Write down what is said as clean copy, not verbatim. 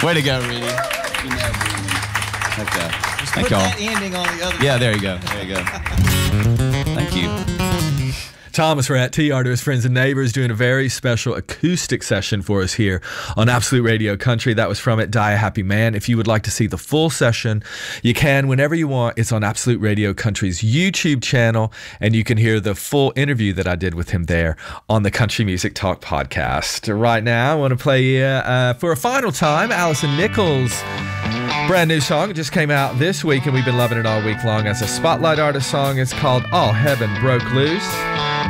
Way to go, Reedy. You nailed it. Okay. Just Thank put y'all. that ending on the other Yeah, side. there you go. There you go. Thank you. Thomas Rhett, TR to his friends and neighbors, doing a very special acoustic session for us here on Absolute Radio Country. That was from it, Die a Happy Man. If you would like to see the full session, you can whenever you want. It's on Absolute Radio Country's YouTube channel, and you can hear the full interview that I did with him there on the Country Music Talk podcast. Right now, I want to play for a final time, Allison Nichols' brand new song. It just came out this week, and we've been loving it all week long as a Spotlight Artist song. It's called All Heaven Broke Loose.